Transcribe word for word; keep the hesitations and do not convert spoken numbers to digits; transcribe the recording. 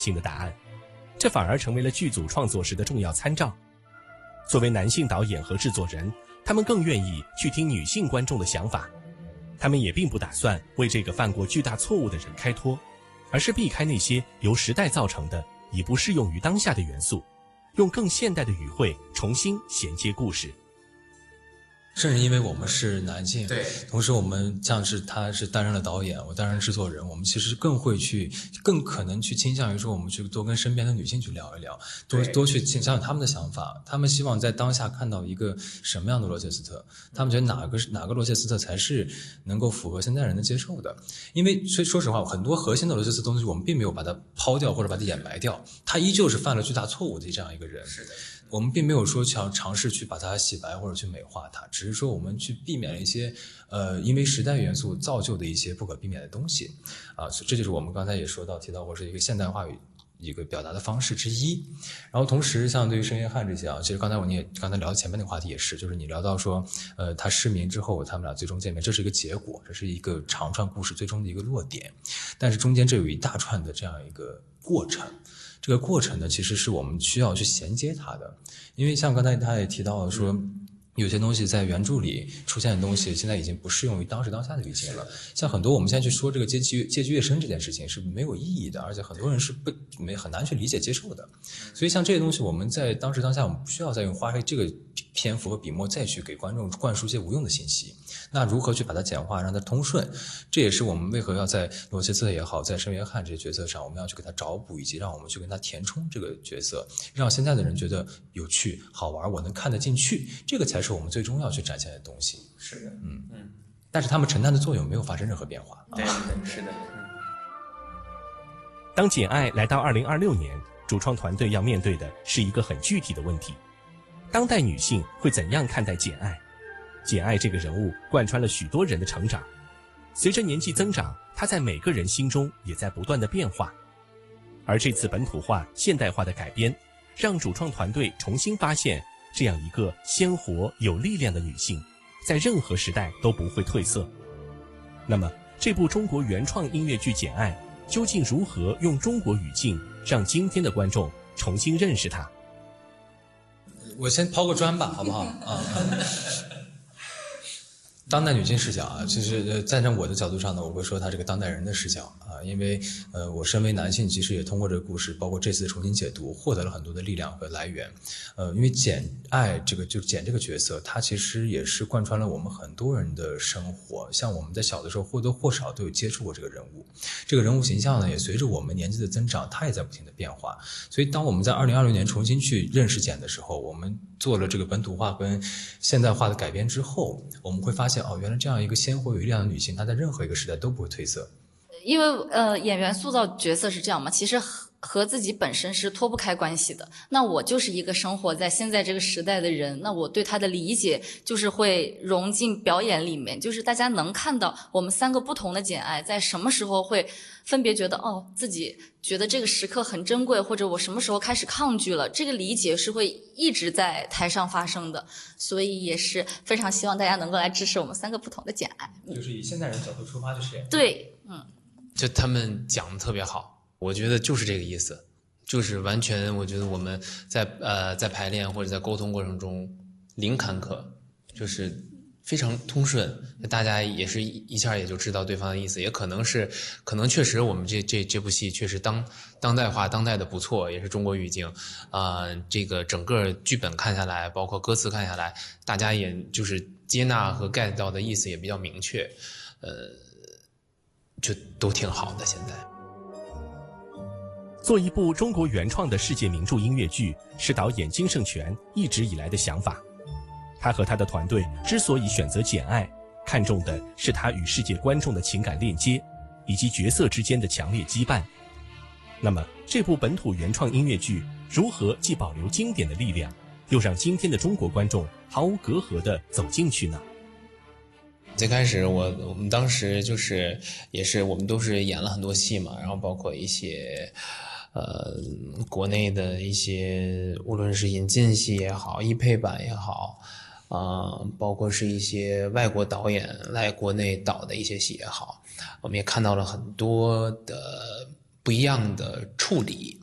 性的答案，这反而成为了剧组创作时的重要参照。作为男性导演和制作人，他们更愿意去听女性观众的想法，他们也并不打算为这个犯过巨大错误的人开脱，而是避开那些由时代造成的已不适用于当下的元素，用更现代的语汇重新衔接故事。 甚至因为我们是男性， 对， 同时我们像是他是担任了导演，我担任制作人，我们其实更会去，更可能去倾向于说，我们去多跟身边的女性去聊一聊，多多去倾向他们的想法，他们希望在当下看到一个什么样的罗切斯特，他们觉得哪个哪个罗切斯特才是能够符合现代人的接受的。因为所以说实话，很多核心的罗切斯特东西，我们并没有把它抛掉或者把它掩埋掉，他依旧是犯了巨大错误的这样一个人。 是的。 我们并没有说想尝试去把它洗白或者去美化它，只是说我们去避免了一些呃因为时代元素造就的一些不可避免的东西啊，这就是我们刚才也说到提到过是一个现代化语一个表达的方式之一。然后同时像对于申约翰这些啊，其实刚才我你也刚才聊的前面那个话题也是，就是你聊到说呃他失明之后他们俩最终见面，这是一个结果，这是一个长串故事最终的一个落点，但是中间这有一大串的这样一个过程。这个过程呢，其实是我们需要去衔接它的，因为像刚才他也提到了说，有些东西在原著里出现的东西，现在已经不适用于当时当下的语境了。像很多我们现在去说这个阶级阶级跃升这件事情是没有意义的，而且很多人是不没很难去理解接受的。所以像这些东西，我们在当时当下，我们不需要再用花费这个篇幅和笔墨再去给观众灌输一些无用的信息。那如何去把它简化，让它通顺？这也是我们为何要在罗切斯特也好，在申约翰这些角色上，我们要去给他找补，以及让我们去跟他填充这个角色，让现在的人觉得有趣、好玩，我能看得进去，这个才是我们最终要去展现的东西。 是的， 嗯嗯。 但是他们承担的作用没有发生任何变化。 对， 啊、 是的。嗯。 当《简爱》来到二零二六年，主创团队要面对的是一个很具体的问题：当代女性会怎样看待简爱？简爱这个人物贯穿了许多人的成长，随着年纪增长，她在每个人心中也在不断的变化。而这次本土化、现代化的改编，让主创团队重新发现，这样一个鲜活有力量的女性，在任何时代都不会褪色。那么，这部中国原创音乐剧《简爱》究竟如何用中国语境，让今天的观众重新认识它？ 我先抛个砖吧，好不好？啊。当代女性视角啊，其实呃，站在我的角度上呢，我会说她这个当代人的视角啊，因为呃，我身为男性，其实也通过这个故事，包括这次的重新解读，获得了很多的力量和来源。呃，因为简爱这个就简这个角色，她其实也是贯穿了我们很多人的生活，像我们在小的时候或多或少都有接触过这个人物，这个人物形象呢，也随着我们年纪的增长，它也在不停的变化。所以，当我们在二零二六年重新去认识简的时候，我们做了这个本土化跟现代化的改编之后，我们会发现哦，原来这样一个鲜活有力量的女性，她在任何一个时代都不会褪色。 因为呃，演员塑造角色是这样嘛，其实和和自己本身是脱不开关系的。那我就是一个生活在现在这个时代的人，那我对他的理解就是会融进表演里面，就是大家能看到我们三个不同的简爱在什么时候会分别觉得哦，自己觉得这个时刻很珍贵，或者我什么时候开始抗拒了，这个理解是会一直在台上发生的。所以也是非常希望大家能够来支持我们三个不同的简爱。 就是以现代人角度出发，就是这样。 对，嗯。 就他们讲的特别好，我觉得就是这个意思，就是完全我觉得我们在呃在排练或者在沟通过程中零坎坷，就是非常通顺，大家也是一下也就知道对方的意思，也可能是可能确实我们这这这部戏确实当当代化当代的不错，也是中国语境啊、呃，这个整个剧本看下来，包括歌词看下来，大家也就是接纳和 get 到的意思也比较明确，呃。就都挺好的。现在做一部中国原创的世界名著音乐剧，是导演金圣权一直以来的想法。他和他的团队之所以选择简爱，看重的是他与世界观众的情感链接，以及角色之间的强烈羁绊。那么，这部本土原创音乐剧如何既保留经典的力量，又让今天的中国观众毫无隔阂地走进去呢？ 最开始我我们当时就是也是我们都是演了很多戏嘛，然后包括一些呃国内的一些无论是引进戏也好，译配版也好啊、呃，包括是一些外国导演来国内导的一些戏也好，我们也看到了很多的不一样的处理。